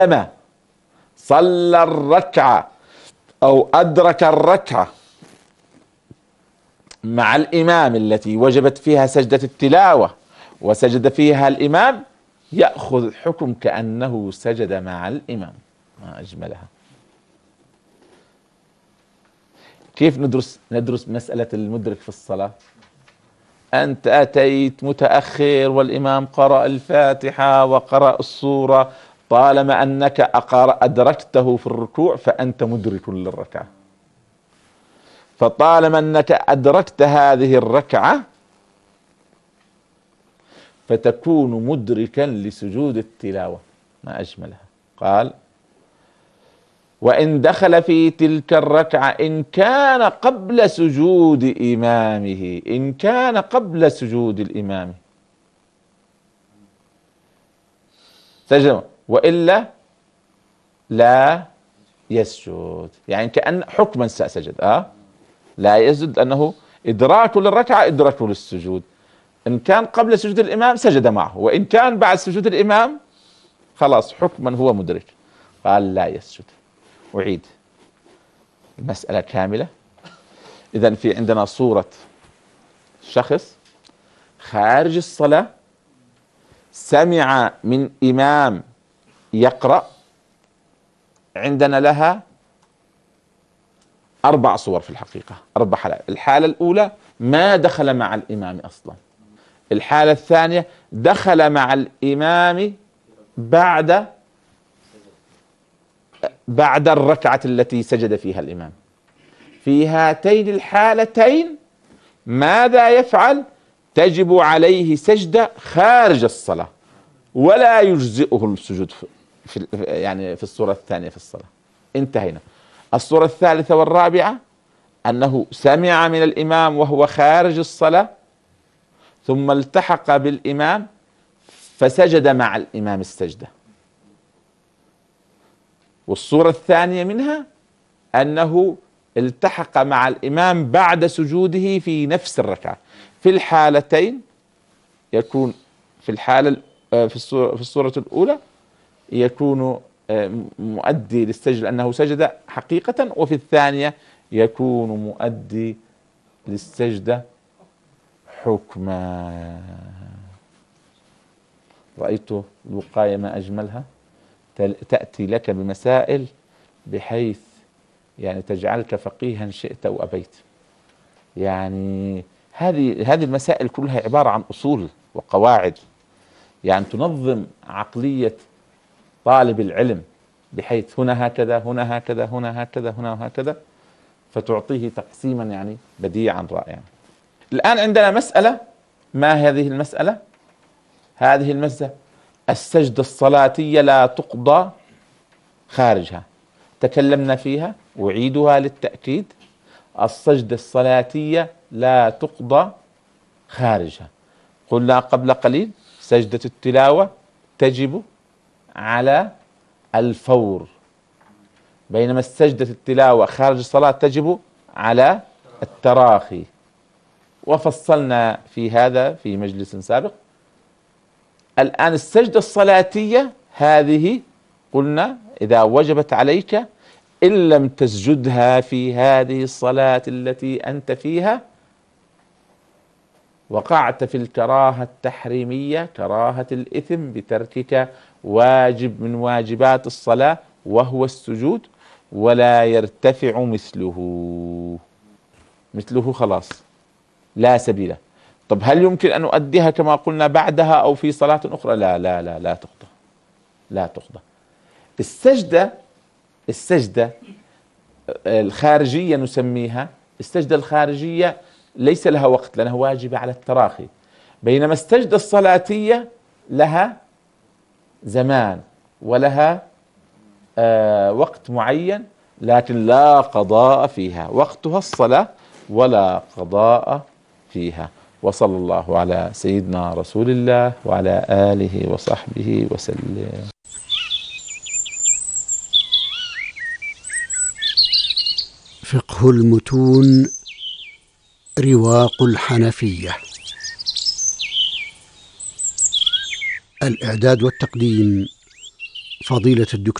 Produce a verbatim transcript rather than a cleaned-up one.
أما صلى الركعة أو أدرك الركعة مع الإمام التي وجبت فيها سجدة التلاوة وسجد فيها الإمام، يأخذ الحكم كأنه سجد مع الإمام. ما أجملها. كيف ندرس ندرس مسألة المدرك في الصلاة؟ أنت أتيت متأخر والإمام قرأ الفاتحة وقرأ السورة، طالما أنك أدركته في الركوع فأنت مدرك للركعة، فطالما أنك أدركت هذه الركعة فتكون مدركا لسجود التلاوة. ما أجملها. قال: وإن دخل في تلك الركعة إن كان قبل سجود إمامه، إن كان قبل سجود الإمام سجد، وإلا لا يسجد. يعني كأن حكما سجد أه لا يسجد، لأنه إدراك للركعة إدراك للسجود. إن كان قبل سجود الإمام سجد معه، وإن كان بعد سجود الإمام خلاص حكما هو مدرك. قال: لا يسجد. أعيد المسألة كاملة. إذن في عندنا صورة شخص خارج الصلاة سمع من إمام يقرأ. عندنا لها أربع صور في الحقيقة، أربع حالات. الحالة الأولى ما دخل مع الإمام أصلا. الحالة الثانية دخل مع الإمام بعد بعد الركعة التي سجد فيها الإمام. في هاتين الحالتين ماذا يفعل؟ تجب عليه سجدة خارج الصلاة، ولا يجزئه السجود في يعني في الصورة الثانية في الصلاة. انتهينا. الصورة الثالثة والرابعة أنه سمع من الإمام وهو خارج الصلاة ثم التحق بالإمام فسجد مع الإمام السجدة. والصورة الثانية منها أنه التحق مع الإمام بعد سجوده في نفس الركعة. في الحالتين يكون في الحالة في الصورة, في الصورة الأولى يكون مؤدي للسجد لأنه سجد حقيقة، وفي الثانية يكون مؤدي للسجدة حكما. رأيت الوقاية ما أجملها، تأتي لك بمسائل بحيث يعني تجعلك فقيها شئت أو أبيت. يعني هذه هذه المسائل كلها عبارة عن أصول وقواعد، يعني تنظم عقلية طالب العلم بحيث هنا هكذا هنا هكذا هنا هكذا هنا هكذا، فتعطيه تقسيما يعني بديعا رائعا. الآن عندنا مسألة. ما هذه المسألة؟ هذه المسألة السجدة الصلاتية لا تقضى خارجها. تكلمنا فيها، أعيدها للتأكيد. السجدة الصلاتية لا تقضى خارجها. قلنا قبل قليل سجدة التلاوة تجب على الفور، بينما السجدة التلاوة خارج الصلاة تجب على التراخي. وفصلنا في هذا في مجلس سابق. الآن السجدة الصلاتية هذه قلنا إذا وجبت عليك إن لم تسجدها في هذه الصلاة التي أنت فيها وقعت في الكراهة التحريمية، كراهة الإثم بتركك واجب من واجبات الصلاة وهو السجود، ولا يرتفع مثله مثله خلاص لا سبيل. طب هل يمكن أن أؤديها كما قلنا بعدها أو في صلاة أخرى؟ لا لا لا لا تقضى، لا تقضى. السجدة السجدة الخارجية نسميها السجدة الخارجية ليس لها وقت لأنها واجبة على التراخي، بينما السجدة الصلاتية لها زمان ولها آه وقت معين، لكن لا قضاء فيها، وقتها الصلاة ولا قضاء فيها. وصلى الله على سيدنا رسول الله وعلى آله وصحبه وسلم. فقه المتون رواق الحنفية. الإعداد والتقديم فضيلة الدكتور